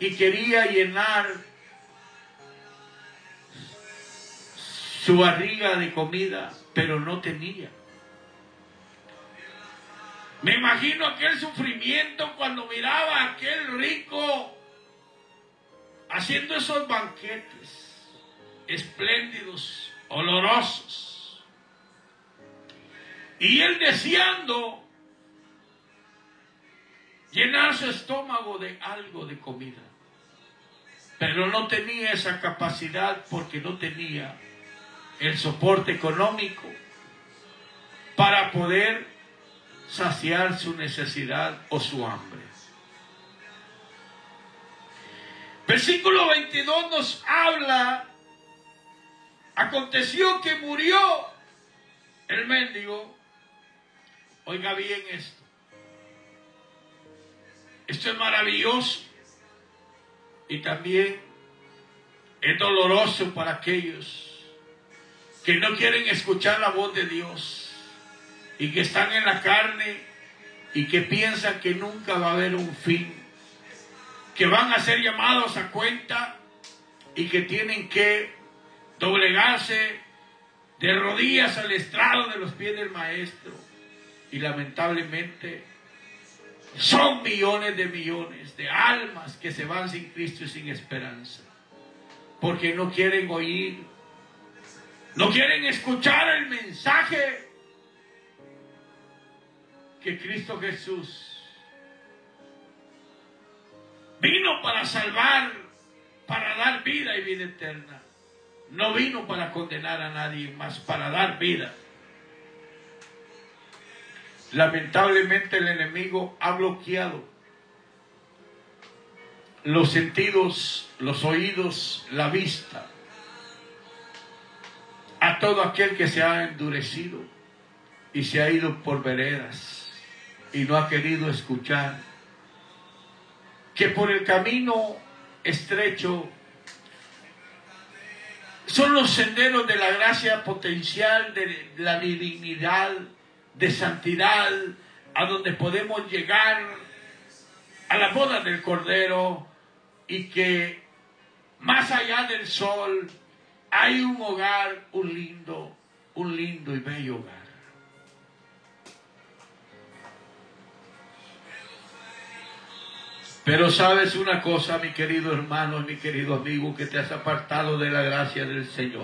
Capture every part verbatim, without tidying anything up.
y quería llenar su barriga de comida, pero no tenía. Me imagino aquel sufrimiento cuando miraba a aquel rico haciendo esos banquetes espléndidos, olorosos, y él deseando llenar su estómago de algo de comida, pero no tenía esa capacidad porque no tenía el soporte económico para poder saciar su necesidad o su hambre. Versículo veintidós nos habla: aconteció que murió el mendigo. Oiga bien esto. Esto es maravilloso y también es doloroso para aquellos que no quieren escuchar la voz de Dios y que están en la carne y que piensan que nunca va a haber un fin, que van a ser llamados a cuenta y que tienen que doblegarse de rodillas al estrado de los pies del Maestro. Y lamentablemente son millones de millones de almas que se van sin Cristo y sin esperanza, porque no quieren oír, no quieren escuchar el mensaje que Cristo Jesús vino para salvar, para dar vida y vida eterna. No vino para condenar a nadie más, para dar vida. Lamentablemente el enemigo ha bloqueado los sentidos, los oídos, la vista a todo aquel que se ha endurecido y se ha ido por veredas y no ha querido escuchar que por el camino estrecho son los senderos de la gracia potencial, de la divinidad, de santidad, a donde podemos llegar a la boda del Cordero, y que más allá del sol hay un hogar, un lindo, un lindo y bello hogar. Pero sabes una cosa, mi querido hermano, mi querido amigo, que te has apartado de la gracia del Señor.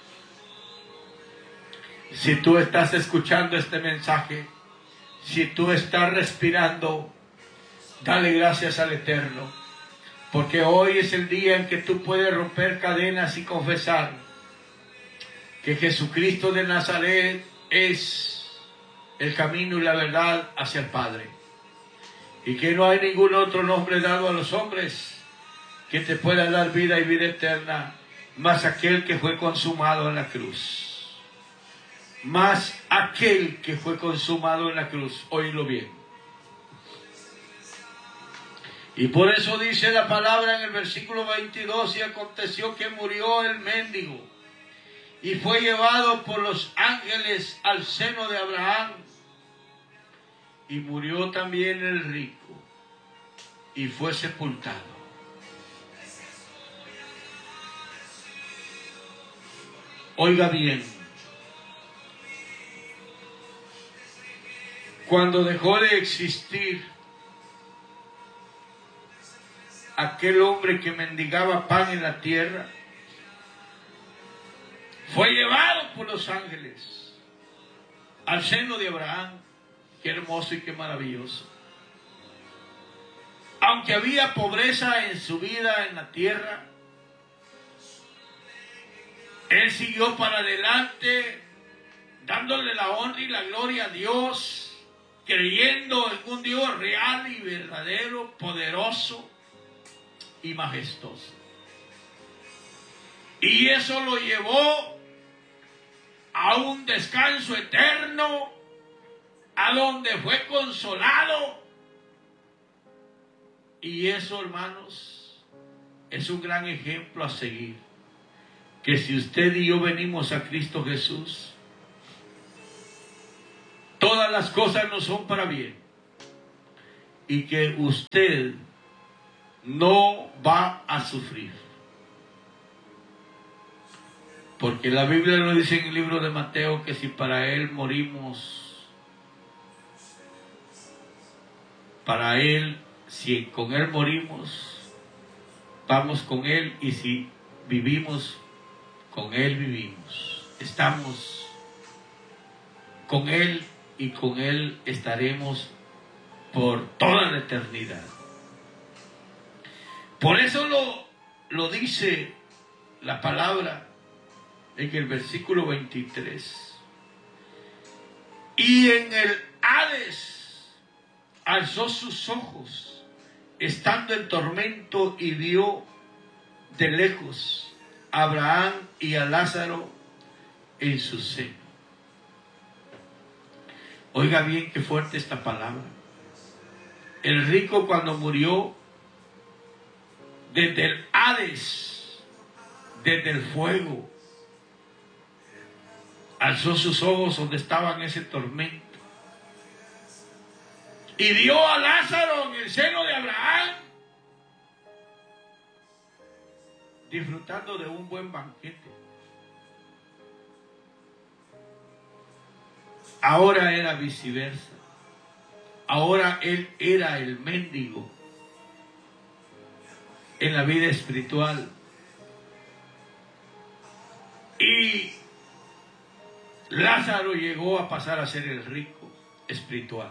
Si tú estás escuchando este mensaje, si tú estás respirando, dale gracias al Eterno, porque hoy es el día en que tú puedes romper cadenas y confesar que Jesucristo de Nazaret es el camino y la verdad hacia el Padre, y que no hay ningún otro nombre dado a los hombres que te pueda dar vida y vida eterna, más aquel que fue consumado en la cruz. Más aquel que fue consumado en la cruz. Oílo bien. Y por eso dice la palabra en el versículo veintidós: y aconteció que murió el mendigo y fue llevado por los ángeles al seno de Abraham. Y murió también el rico y fue sepultado. Oiga bien. Cuando dejó de existir aquel hombre que mendigaba pan en la tierra, fue llevado por los ángeles al seno de Abraham. Qué hermoso y qué maravilloso. Aunque había pobreza en su vida en la tierra, él siguió para adelante, dándole la honra y la gloria a Dios, creyendo en un Dios real y verdadero, poderoso y majestuoso. Y eso lo llevó a un descanso eterno, a donde fue consolado. Y eso, hermanos, es un gran ejemplo a seguir. Que si usted y yo venimos a Cristo Jesús, todas las cosas no son para bien, y que usted no va a sufrir. Porque la Biblia lo dice en el libro de Mateo que si para Él morimos, para Él, si con Él morimos, vamos con Él, y si vivimos, con Él vivimos. Estamos con Él y con Él estaremos por toda la eternidad. Por eso lo, lo dice la palabra en el versículo veintitrés. Y en el Hades alzó sus ojos, estando en tormento, y vio de lejos a Abraham y a Lázaro en su seno. Oiga bien qué fuerte esta palabra. El rico, cuando murió, desde el Hades, desde el fuego, alzó sus ojos donde estaba en ese tormento y vio a Lázaro en el seno de Abraham, disfrutando de un buen banquete. Ahora era viceversa. Ahora él era el mendigo en la vida espiritual. Y Lázaro llegó a pasar a ser el rico espiritual.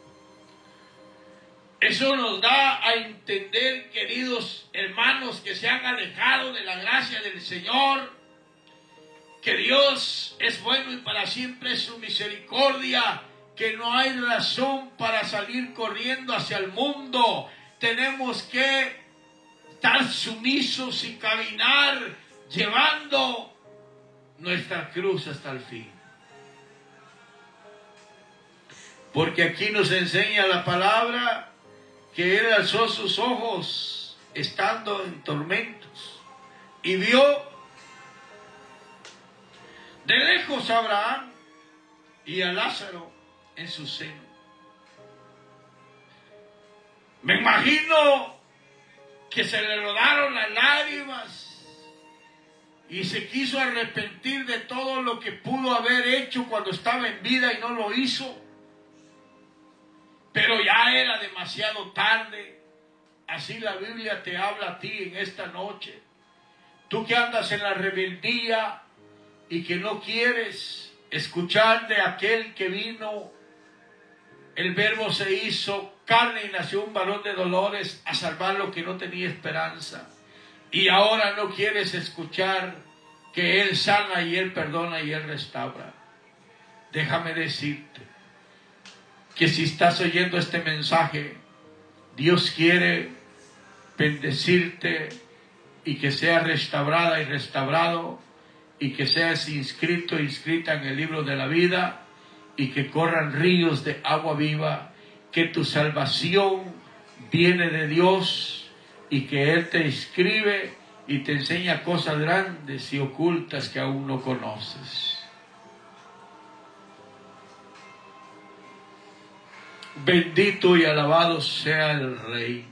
Eso nos da a entender, queridos hermanos, que se han alejado de la gracia del Señor, que Dios es bueno y para siempre es su misericordia, que no hay razón para salir corriendo hacia el mundo. Tenemos que estar sumisos y caminar llevando nuestra cruz hasta el fin. Porque aquí nos enseña la palabra que él alzó sus ojos estando en tormentos y vio de lejos a Abraham y a Lázaro en su seno. Me imagino que se le rodaron las lágrimas y se quiso arrepentir de todo lo que pudo haber hecho cuando estaba en vida y no lo hizo. Pero ya era demasiado tarde. Así la Biblia te habla a ti en esta noche. Tú que andas en la rebeldía y que no quieres escuchar de aquel que vino, el Verbo se hizo carne y nació un varón de dolores a salvar lo que no tenía esperanza. Y ahora no quieres escuchar que Él sana y Él perdona y Él restaura. Déjame decirte que si estás oyendo este mensaje, Dios quiere bendecirte y que seas restaurada y restaurado y que seas inscrito e inscrita en el libro de la vida y que corran ríos de agua viva, que tu salvación viene de Dios y que Él te inscribe y te enseña cosas grandes y ocultas que aún no conoces. Bendito y alabado sea el Rey.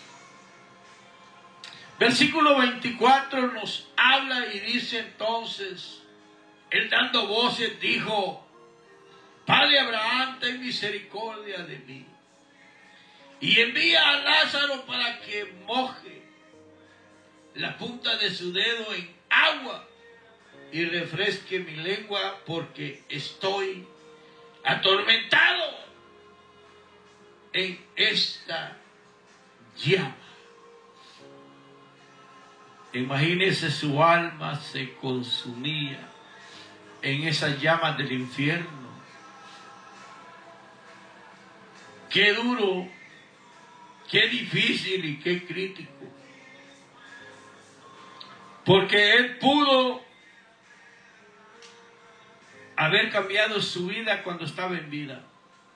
Versículo veinticuatro nos habla y dice entonces, Él dando voces dijo: Padre Abraham, ten misericordia de mí, y envía a Lázaro para que moje la punta de su dedo en agua y refresque mi lengua, porque estoy atormentado en esta llama. Imagínese, su alma se consumía en esas llamas del infierno. Qué duro, qué difícil y qué crítico. Porque él pudo haber cambiado su vida cuando estaba en vida,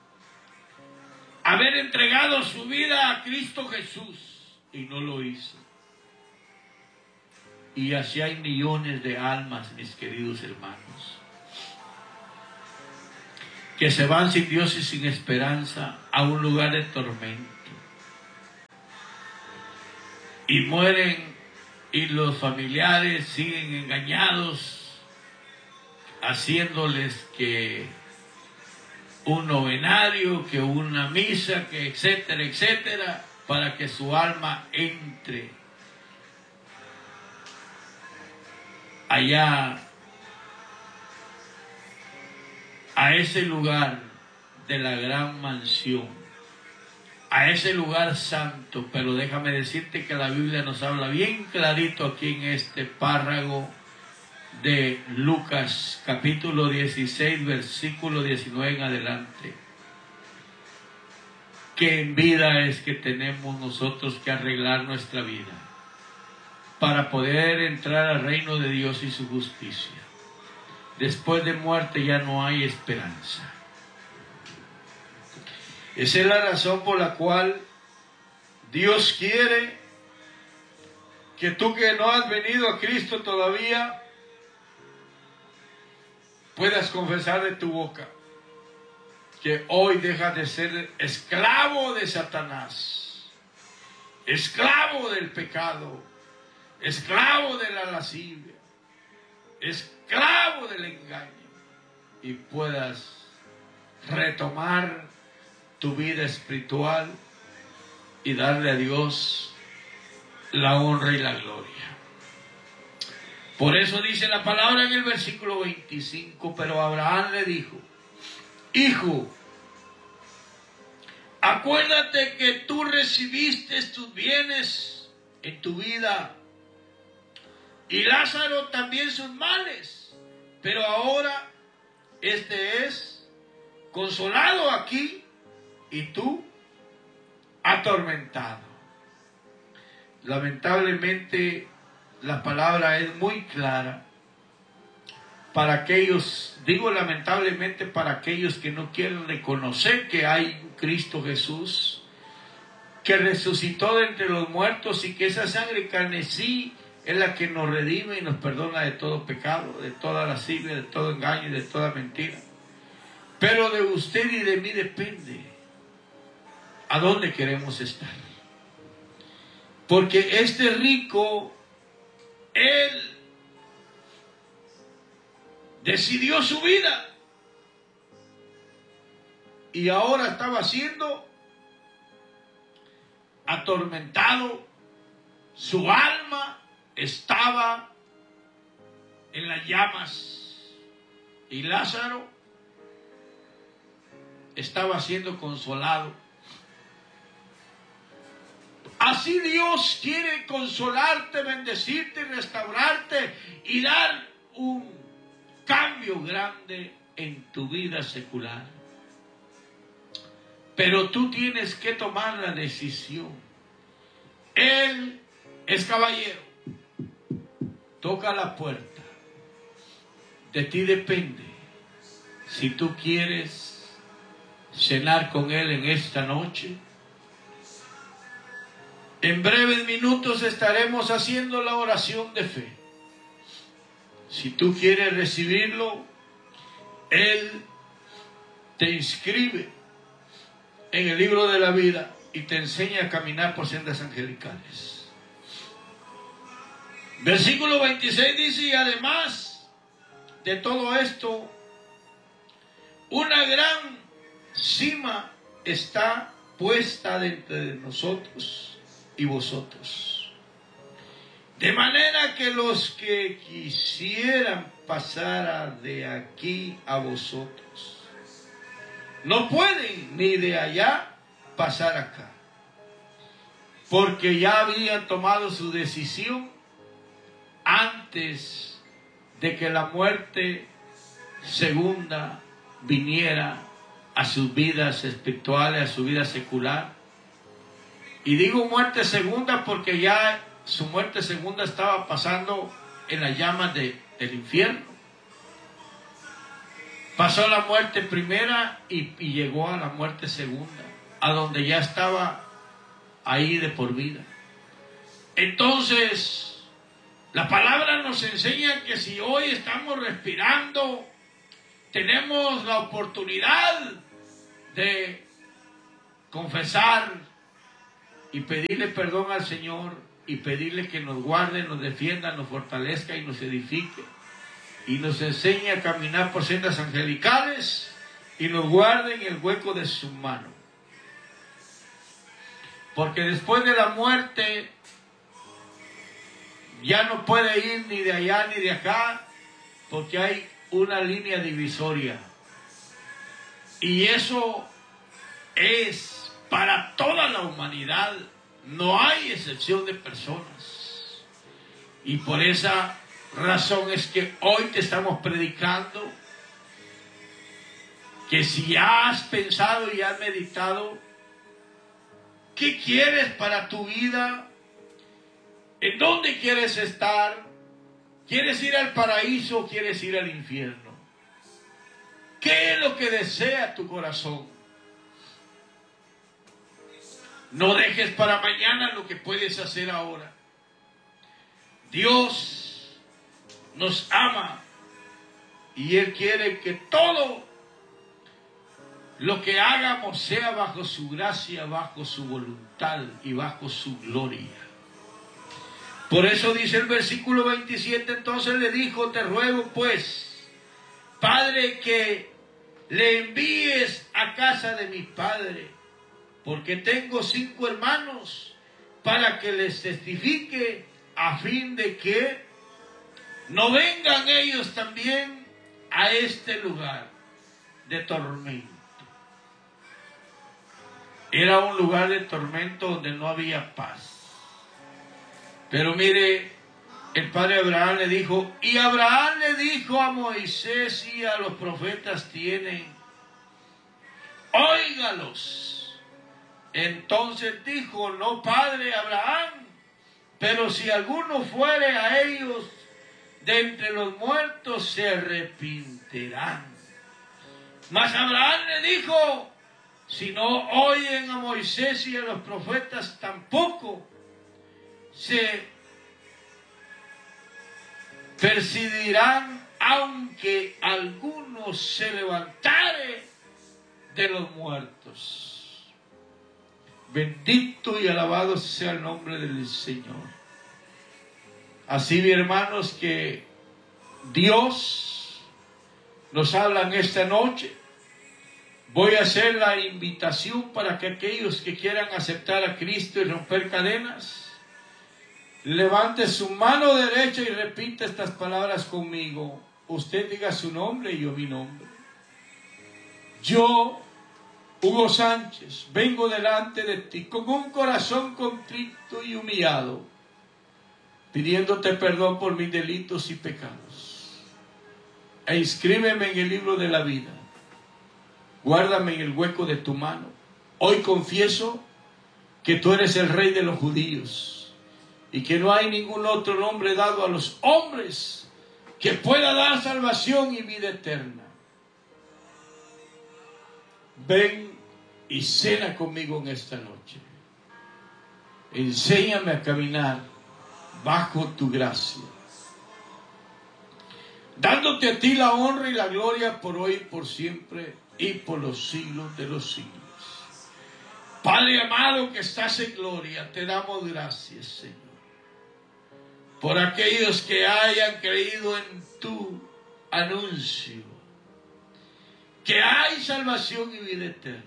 haber entregado su vida a Cristo Jesús, y no lo hizo. Y así hay millones de almas, mis queridos hermanos, que se van sin Dios y sin esperanza a un lugar de tormento. y mueren, y los familiares siguen engañados, haciéndoles que un novenario, que una misa, que etcétera, etcétera, para que su alma entre allá a ese lugar de la gran mansión, a ese lugar santo. Pero déjame decirte que la Biblia nos habla bien clarito aquí en este párrafo de Lucas capítulo dieciséis, versículo diecinueve en adelante, que en vida es que tenemos nosotros que arreglar nuestra vida para poder entrar al reino de Dios y su justicia. Después de muerte ya no hay esperanza. Esa es la razón por la cual Dios quiere que tú, que no has venido a Cristo todavía, puedas confesar de tu boca que hoy dejas de ser esclavo de Satanás, esclavo del pecado, esclavo de la lascivia, esclavo del engaño, y puedas retomar tu vida espiritual y darle a Dios la honra y la gloria. Por eso dice la palabra en el versículo veinticinco, pero Abraham le dijo: hijo, acuérdate que tú recibiste tus bienes en tu vida, y Lázaro también sus males, pero ahora este es consolado aquí y tú atormentado. Lamentablemente la palabra es muy clara para aquellos, digo lamentablemente para aquellos que no quieren reconocer que hay un Cristo Jesús que resucitó de entre los muertos, y que esa sangre carmesí es la que nos redime y nos perdona de todo pecado, de toda lascivia, de todo engaño y de toda mentira. Pero de usted y de mí depende a dónde queremos estar. Porque este rico, él decidió su vida y ahora estaba siendo atormentado. Su alma estaba en las llamas y Lázaro estaba siendo consolado. Así Dios quiere consolarte, bendecirte, restaurarte y dar un cambio grande en tu vida secular. Pero tú tienes que tomar la decisión. Él es caballero, toca la puerta. De ti depende si tú quieres cenar con Él en esta noche. En breves minutos estaremos haciendo la oración de fe. Si tú quieres recibirlo, Él te inscribe en el libro de la vida y te enseña a caminar por sendas angelicales. Versículo veintiséis dice: y además de todo esto, una gran cima está puesta entre nosotros y vosotros, de manera que los que quisieran pasar de aquí a vosotros no pueden, ni de allá pasar acá, porque ya habían tomado su decisión antes de que la muerte segunda viniera a sus vidas espirituales, a su vida secular. Y digo muerte segunda porque ya su muerte segunda estaba pasando en las llamas de, del infierno. Pasó la muerte primera y, y llegó a la muerte segunda, a donde ya estaba ahí de por vida. Entonces, la palabra nos enseña que si hoy estamos respirando, tenemos la oportunidad de confesar y pedirle perdón al Señor y pedirle que nos guarde, nos defienda, nos fortalezca y nos edifique. Y nos enseñe a caminar por sendas angelicales y nos guarde en el hueco de su mano. Porque después de la muerte ya no puede ir ni de allá ni de acá, porque hay una línea divisoria. Y eso es para toda la humanidad. No hay excepción de personas. Y por esa razón es que hoy te estamos predicando que si has pensado y has meditado, ¿qué quieres para tu vida? ¿En dónde quieres estar? ¿Quieres ir al paraíso o quieres ir al infierno? ¿Qué es lo que desea tu corazón? No dejes para mañana lo que puedes hacer ahora. Dios nos ama y Él quiere que todo lo que hagamos sea bajo su gracia, bajo su voluntad y bajo su gloria. Por eso dice el versículo veintisiete, entonces le dijo, te ruego pues, Padre, que le envíes a casa de mi padre, porque tengo cinco hermanos, para que les testifique, a fin de que no vengan ellos también a este lugar de tormento. Era un lugar de tormento donde no había paz. Pero mire, el padre Abraham le dijo, y Abraham le dijo a Moisés y a los profetas tienen, óigalos. Entonces dijo, no, padre Abraham, pero si alguno fuere a ellos de entre los muertos, se arrepentirán. Mas Abraham le dijo, si no oyen a Moisés y a los profetas, tampoco se persuadirán, aunque alguno se levantare de los muertos. Bendito y alabado sea el nombre del Señor. Así, mis hermanos, que Dios nos habla en esta noche. Voy a hacer la invitación para que aquellos que quieran aceptar a Cristo y romper cadenas, levante su mano derecha y repita estas palabras conmigo. Usted diga su nombre y yo mi nombre. Yo, Hugo Sánchez, vengo delante de ti con un corazón contrito y humillado, pidiéndote perdón por mis delitos y pecados. E inscríbeme en el libro de la vida. Guárdame en el hueco de tu mano. Hoy confieso que tú eres el Rey de los judíos y que no hay ningún otro nombre dado a los hombres que pueda dar salvación y vida eterna. Ven y cena conmigo en esta noche. Enséñame a caminar bajo tu gracia, dándote a ti la honra y la gloria por hoy y por siempre y por los siglos de los siglos. Padre amado que estás en gloria, te damos gracias, Señor, por aquellos que hayan creído en tu anuncio, que hay salvación y vida eterna.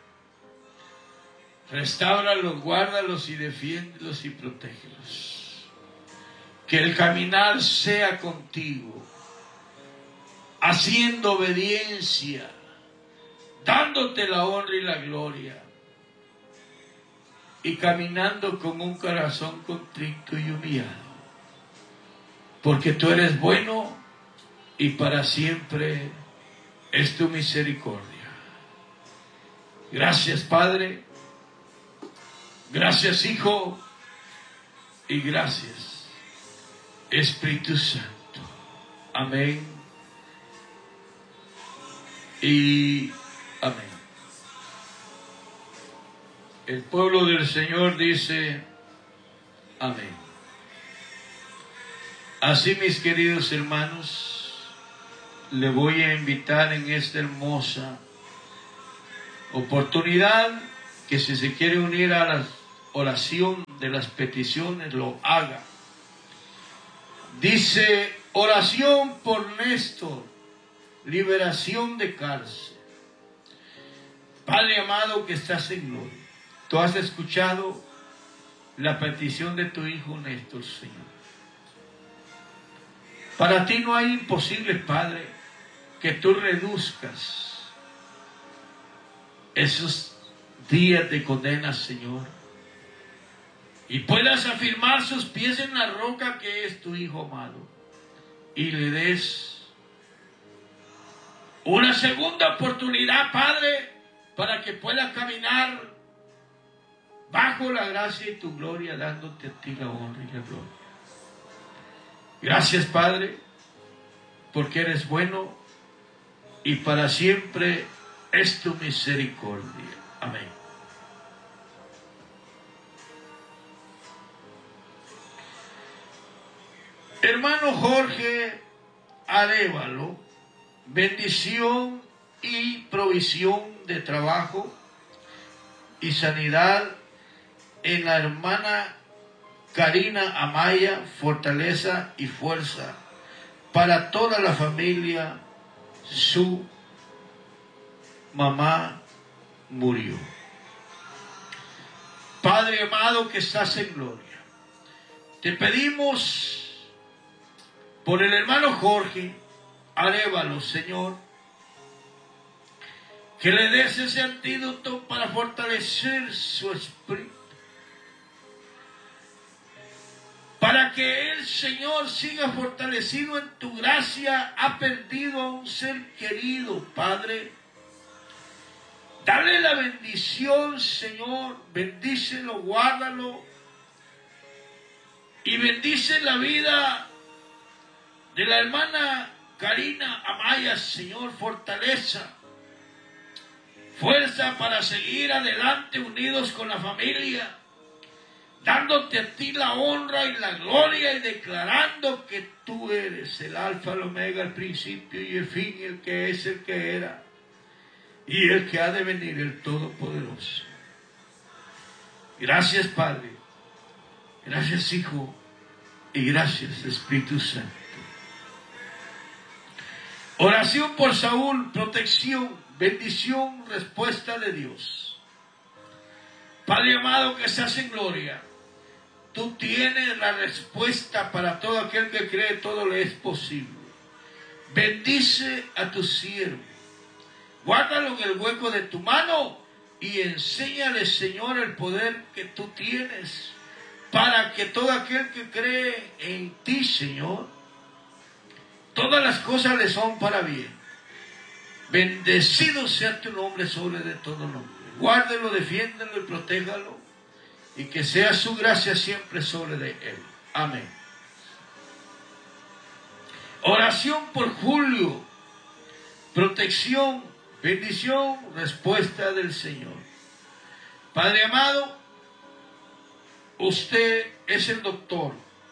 Restáuralos, guárdalos y defiéndelos y protégelos. Que el caminar sea contigo, haciendo obediencia, dándote la honra y la gloria, y caminando con un corazón contrito y humillado, porque tú eres bueno y para siempre es tu misericordia. Gracias, Padre, gracias, Hijo, y gracias, Espíritu Santo. Amén y amén. El pueblo del Señor dice amén. Así, mis queridos hermanos, le voy a invitar en esta hermosa oportunidad que si se quiere unir a las oración de las peticiones lo haga. Dice, oración por Néstor, liberación de cárcel. Padre amado que estás en gloria, tú has escuchado la petición de tu hijo Néstor, Señor. Para ti no hay imposibles, Padre, que tú reduzcas esos días de condena, Señor, y puedas afirmar sus pies en la roca que es tu hijo amado, y le des una segunda oportunidad, Padre, para que pueda caminar bajo la gracia y tu gloria, dándote a ti la honra y la gloria. Gracias, Padre, porque eres bueno y para siempre es tu misericordia. Amén. Hermano Jorge Arévalo, bendición y provisión de trabajo y sanidad en la hermana Karina Amaya, fortaleza y fuerza para toda la familia. Su mamá murió. Padre amado que estás en gloria, te pedimos por el hermano Jorge Arévalo, Señor, que le des ese antídoto para fortalecer su espíritu, para que el Señor siga fortalecido en tu gracia. Ha perdido a un ser querido, Padre. Dale la bendición, Señor. Bendícelo, guárdalo. Y bendice la vida de la hermana Karina Amaya, Señor. Fortaleza, fuerza para seguir adelante unidos con la familia, dándote a ti la honra y la gloria y declarando que tú eres el alfa, el omega, el principio y el fin, el que es, el que era y el que ha de venir, el Todopoderoso. Gracias, Padre. Gracias, Hijo. Y gracias, Espíritu Santo. Oración por Saúl, protección, bendición, respuesta de Dios. Padre amado que estás en gloria, tú tienes la respuesta para todo aquel que cree, todo le es posible. Bendice a tu siervo, guárdalo en el hueco de tu mano y enséñale, Señor, el poder que tú tienes para que todo aquel que cree en ti, Señor, todas las cosas le son para bien. Bendecido sea tu nombre sobre de todo nombre. Guárdelo, defiéndelo y protéjalo, y que sea su gracia siempre sobre de él. Amén. Oración por Julio, protección, bendición, respuesta del Señor. Padre amado, usted es el doctor,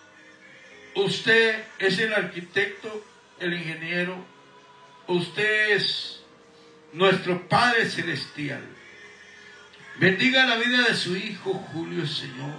usted es el arquitecto, el ingeniero, usted es nuestro Padre Celestial. Bendiga la vida de su hijo Julio, Señor.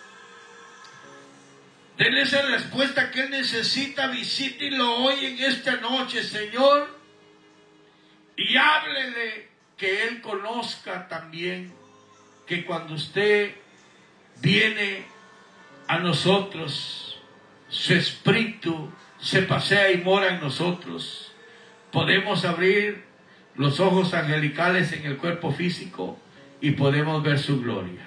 Denle esa respuesta que él necesita. Visítelo hoy en esta noche, Señor. Y háblele que él conozca también que cuando usted viene a nosotros, su espíritu se pasea y mora en nosotros. Podemos abrir los ojos angelicales en el cuerpo físico y podemos ver su gloria.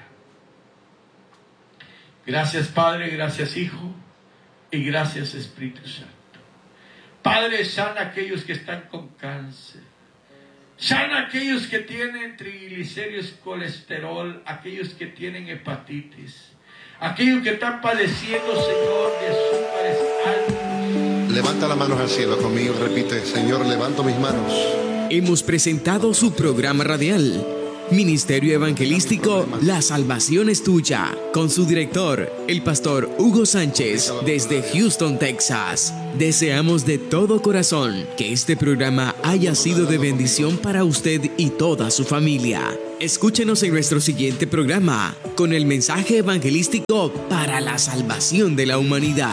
Gracias, Padre, gracias, Hijo, y gracias, Espíritu Santo. Padre, sana a aquellos que están con cáncer. Sana a aquellos que tienen triglicéridos, colesterol, aquellos que tienen hepatitis, aquellos que están padeciendo, Señor, de azúcares altos. Levanta las manos al cielo conmigo, repite: Señor, levanto mis manos. Hemos presentado su programa radial, Ministerio Evangelístico La Salvación es Tuya, con su director, el pastor Hugo Sánchez, desde Houston, Texas. Deseamos de todo corazón que este programa haya sido de bendición para usted y toda su familia. Escúchenos en nuestro siguiente programa con el mensaje evangelístico para la salvación de la humanidad.